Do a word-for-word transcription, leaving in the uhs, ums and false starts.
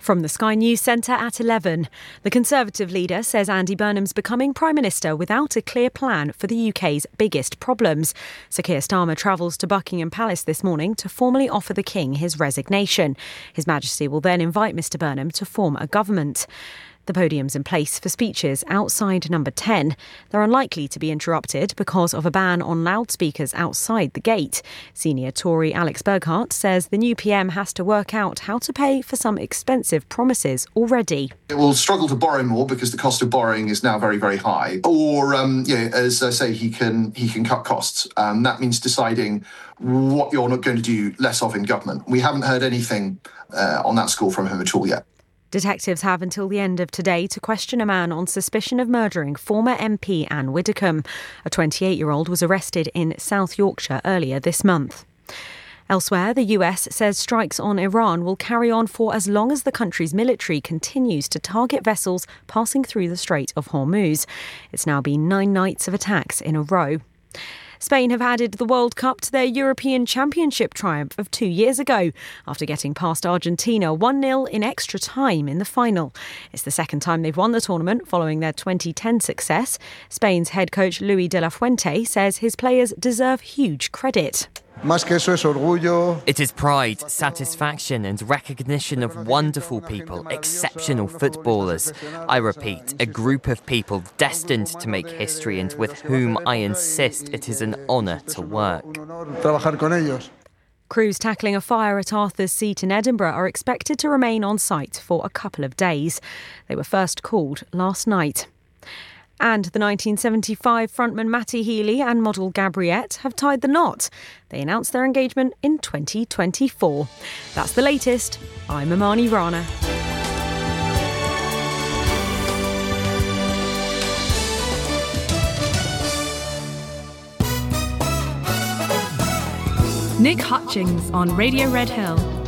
From the Sky News Centre at eleven. The Conservative leader says Andy Burnham's becoming Prime Minister without a clear plan for the U K's biggest problems. Sir Keir Starmer travels to Buckingham Palace this morning to formally offer the King his resignation. His Majesty will then invite Mr Burnham to form a government. The podium's in place for speeches outside number ten. They're unlikely to be interrupted because of a ban on loudspeakers outside the gate. Senior Tory Alex Burghart says the new P M has to work out how to pay for some expensive promises already. It will struggle to borrow more because the cost of borrowing is now very, very high. Or, um, yeah, as I say, he can he can cut costs. Um, that means deciding what you're not going to do less of in government. We haven't heard anything uh, on that score from him at all yet. Detectives have until the end of today to question a man on suspicion of murdering former M P Anne Widdecombe. A twenty-eight-year-old was arrested in South Yorkshire earlier this month. Elsewhere, the U S says strikes on Iran will carry on for as long as the country's military continues to target vessels passing through the Strait of Hormuz. It's now been nine nights of attacks in a row. Spain have added the World Cup to their European Championship triumph of two years ago after getting past Argentina one nil in extra time in the final. It's the second time they've won the tournament following their twenty ten success. Spain's head coach Luis de la Fuente says his players deserve huge credit. It is pride, satisfaction and recognition of wonderful people, exceptional footballers. I repeat, a group of people destined to make history and with whom I insist it is an honour to work. Crews tackling a fire at Arthur's Seat in Edinburgh are expected to remain on site for a couple of days. They were first called last night. And the nineteen seventy-five frontman Matty Healy and model Gabriette have tied the knot. They announced their engagement in twenty twenty-four. That's the latest. I'm Amani Rana. Nick Hutchings on Radio Red Hill.